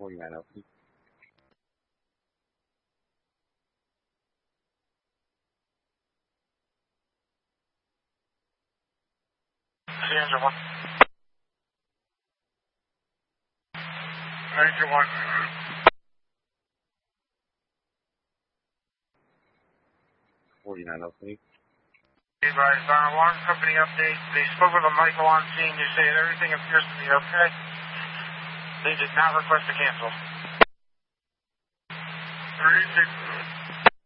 49 LP. Sierra 1. Major 1. 49 LP. Advised on alarm company update. They spoke with a Michael on scene. You say that everything appears to be okay. They did not request a cancel. 36.